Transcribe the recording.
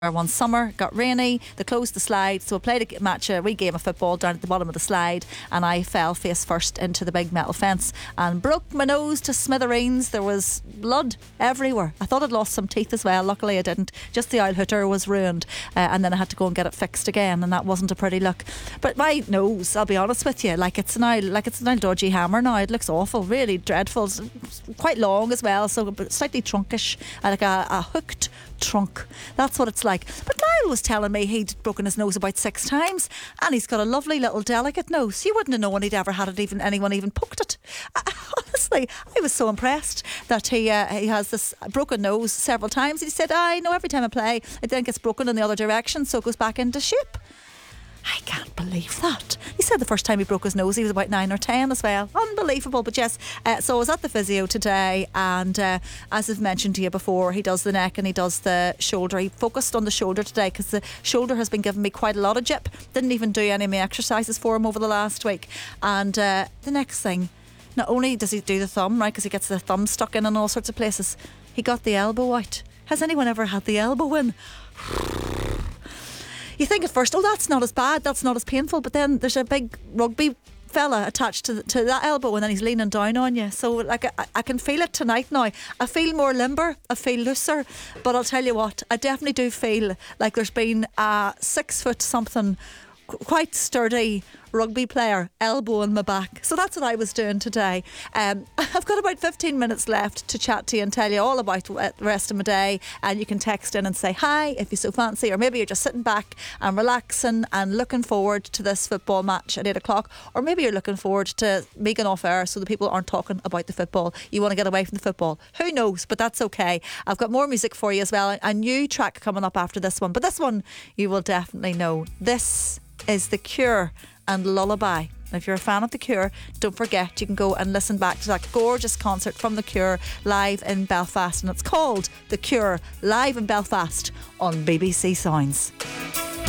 one summer, got rainy, they closed the slide, so I played a wee game of football down at the bottom of the slide, and I fell face first into the big metal fence and broke my nose to smithereens. There was blood everywhere. I thought I'd lost some teeth as well. Luckily I didn't. Just the owl hooter was ruined, and then I had to go and get it fixed again, and that wasn't a pretty look. But my nose, I'll be honest with you, like it's an old dodgy hammer now. It looks awful, really dreadful. It's quite long as well, so slightly trunkish, like a hooked trunk. That's what it's like. But Niall was telling me he'd broken his nose about 6 times, and he's got a lovely little delicate nose. You wouldn't have known he'd ever had it, anyone even poked it. Honestly, I was so impressed that he has this broken nose several times. He said, I know every time I play it then gets broken in the other direction, so it goes back into shape. I can't believe that. He said the first time he broke his nose he was about 9 or 10 as well. Unbelievable. But yes, so I was at the physio today, and as I've mentioned to you before, he does the neck and he does the shoulder. He focused on the shoulder today because the shoulder has been giving me quite a lot of jip. Didn't even do any of my exercises for him over the last week. And the next thing, not only does he do the thumb, right, because he gets the thumb stuck in all sorts of places, he got the elbow out. Has anyone ever had the elbow in? You think at first, oh, that's not as bad, that's not as painful, but then there's a big rugby fella attached to that elbow, and then he's leaning down on you. So like I can feel it tonight now. I feel more limber, I feel looser, but I'll tell you what, I definitely do feel like there's been a 6 foot something quite sturdy rugby player elbowing my back. So that's what I was doing today. I've got about 15 minutes left to chat to you and tell you all about the rest of my day, and you can text in and say hi if you so fancy, or maybe you're just sitting back and relaxing and looking forward to this football match at 8 o'clock, or maybe you're looking forward to making off air so the people aren't talking about the football. You want to get away from the football. Who knows, but that's okay. I've got more music for you as well, a new track coming up after this one, but this one you will definitely know. This is The Cure and Lullaby. And if you're a fan of The Cure, don't forget you can go and listen back to that gorgeous concert from The Cure live in Belfast, and it's called The Cure live in Belfast on BBC Sounds.